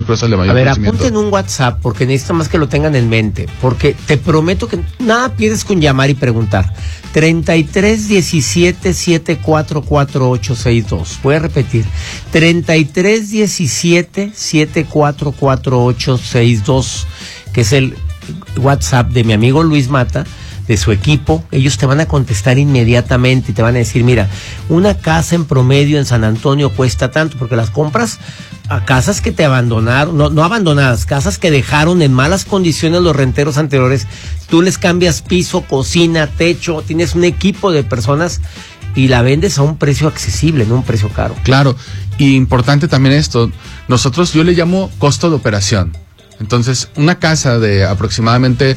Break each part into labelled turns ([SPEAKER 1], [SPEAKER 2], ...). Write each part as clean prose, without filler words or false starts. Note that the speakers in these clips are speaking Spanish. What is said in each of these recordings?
[SPEAKER 1] sucursal de mayor conocimiento.
[SPEAKER 2] Apunten un WhatsApp, porque necesito más que lo tengan en mente, porque te prometo que nada pierdes con llamar y preguntar. 3317-744862. Voy a repetir. 3317-744862, que es el WhatsApp de mi amigo Luis Mata, de su equipo. Ellos te van a contestar inmediatamente y te van a decir, mira, una casa en promedio en San Antonio cuesta tanto, porque las compras a casas que te abandonaron, no abandonadas, casas que dejaron en malas condiciones los renteros anteriores, tú les cambias piso, cocina, techo, tienes un equipo de personas y la vendes a un precio accesible, no un precio caro.
[SPEAKER 1] Claro, y importante también esto, yo le llamo costo de operación. Entonces, una casa de aproximadamente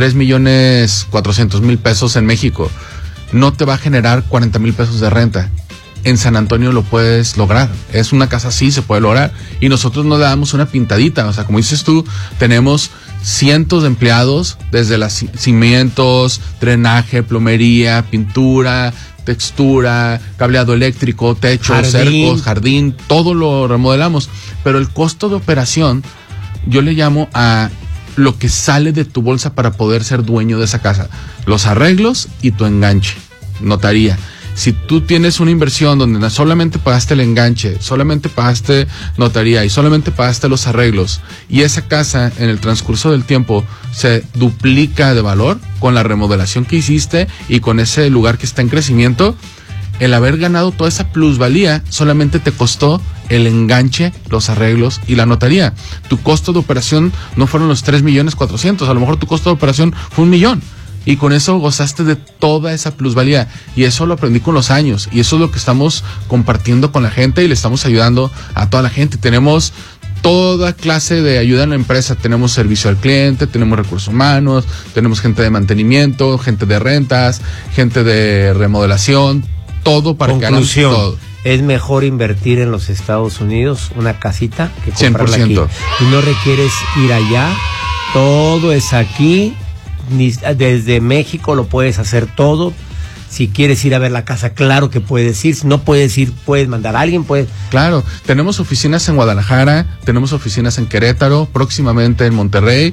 [SPEAKER 1] 3,400,000 pesos en México no te va a generar 40,000 pesos de renta. En San Antonio lo puedes lograr. Es una casa así, se puede lograr. Y nosotros no le damos una pintadita. O sea, como dices tú, tenemos cientos de empleados, desde los cimientos, drenaje, plomería, pintura, textura, cableado eléctrico, techos, cercos, jardín, todo lo remodelamos. Pero el costo de operación, yo le llamo a lo que sale de tu bolsa para poder ser dueño de esa casa. Los arreglos y tu enganche, notaría. Si tú tienes una inversión donde solamente pagaste el enganche, solamente pagaste notaría y solamente pagaste los arreglos, y esa casa en el transcurso del tiempo se duplica de valor con la remodelación que hiciste y con ese lugar que está en crecimiento, el haber ganado toda esa plusvalía solamente te costó el enganche, los arreglos y la notaría. Tu costo de operación no fueron los 3,400,000, a lo mejor tu costo de operación fue 1,000,000. Y con eso gozaste de toda esa plusvalía. Y eso lo aprendí con los años. Y eso es lo que estamos compartiendo con la gente y le estamos ayudando a toda la gente. Tenemos toda clase de ayuda en la empresa. Tenemos servicio al cliente, tenemos recursos humanos, tenemos gente de mantenimiento, gente de rentas, gente de remodelación, todo para que hagan todo.
[SPEAKER 2] Es mejor invertir en los Estados Unidos una casita que comprarla
[SPEAKER 1] 100%.
[SPEAKER 2] aquí. Y no requieres ir allá, todo es aquí. Desde México lo puedes hacer todo. Si quieres ir a ver la casa, claro que puedes ir. Si no puedes ir, puedes mandar a alguien.
[SPEAKER 1] Claro, tenemos oficinas en Guadalajara, tenemos oficinas en Querétaro, próximamente en Monterrey.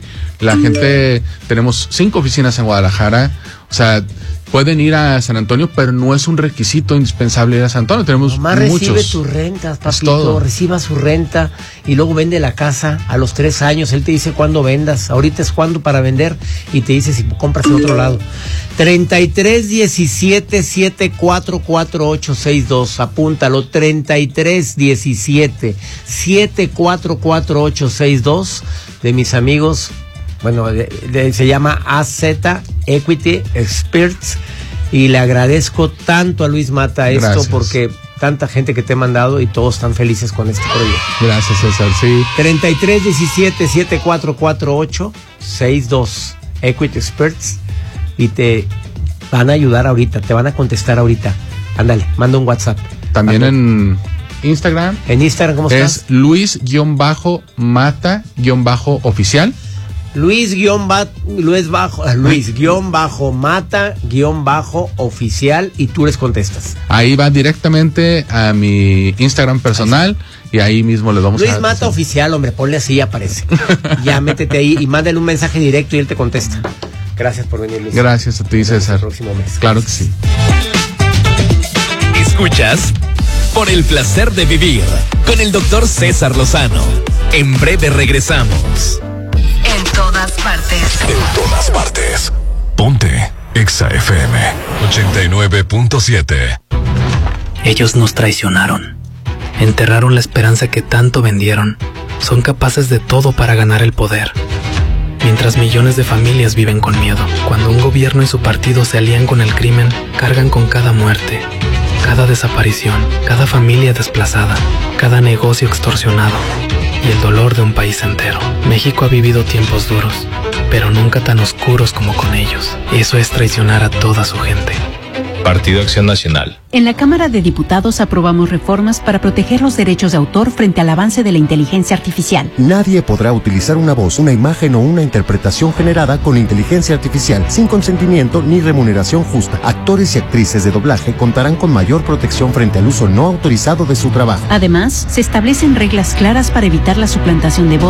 [SPEAKER 1] Tenemos 5 oficinas en Guadalajara. O sea, pueden ir a San Antonio, pero no es un requisito indispensable ir a San Antonio. Tenemos
[SPEAKER 2] Nomás
[SPEAKER 1] muchos.
[SPEAKER 2] Recibe tus rentas, papito, reciba su renta y luego vende la casa a los 3 años. Él te dice cuándo vendas, ahorita es cuándo para vender y te dice si compras en otro lado. 3317-744862, apúntalo, 3317-744862, de mis amigos. Bueno, se llama AZ Equity Experts y le agradezco tanto a Luis Mata esto porque tanta gente que te he mandado y todos están felices con este proyecto.
[SPEAKER 1] Gracias, César, sí.
[SPEAKER 2] 3317-744862 Equity Experts y te van a ayudar ahorita, te van a contestar ahorita. Ándale, manda un WhatsApp.
[SPEAKER 1] También en Instagram.
[SPEAKER 2] ¿En Instagram cómo estás?
[SPEAKER 1] Es Luis-Mata-oficial.
[SPEAKER 2] Luis-Mata-oficial y tú les contestas.
[SPEAKER 1] Ahí va directamente a mi Instagram personal y ahí mismo le vamos
[SPEAKER 2] Luis Mata oficial, hombre, ponle así y aparece. Ya métete ahí y mándale un mensaje directo y él te contesta. Gracias por venir, Luis.
[SPEAKER 1] Gracias a ti, César.
[SPEAKER 2] El próximo mes.
[SPEAKER 1] Claro que sí.
[SPEAKER 3] Escuchas Por el placer de vivir con el doctor César Lozano. En breve regresamos.
[SPEAKER 4] En todas partes.
[SPEAKER 3] En todas partes. Ponte Exa FM 89.7.
[SPEAKER 5] Ellos nos traicionaron. Enterraron la esperanza que tanto vendieron. Son capaces de todo para ganar el poder. Mientras millones de familias viven con miedo. Cuando un gobierno y su partido se alían con el crimen, cargan con cada muerte, cada desaparición, cada familia desplazada, cada negocio extorsionado y el dolor de un país entero. México ha vivido tiempos duros, pero nunca tan oscuros como con ellos. Eso es traicionar a toda su gente.
[SPEAKER 6] Partido Acción Nacional.
[SPEAKER 7] En la Cámara de Diputados aprobamos reformas para proteger los derechos de autor frente al avance de la inteligencia artificial.
[SPEAKER 8] Nadie podrá utilizar una voz, una imagen o una interpretación generada con inteligencia artificial sin consentimiento ni remuneración justa. Actores y actrices de doblaje contarán con mayor protección frente al uso no autorizado de su trabajo.
[SPEAKER 7] Además, se establecen reglas claras para evitar la suplantación de voz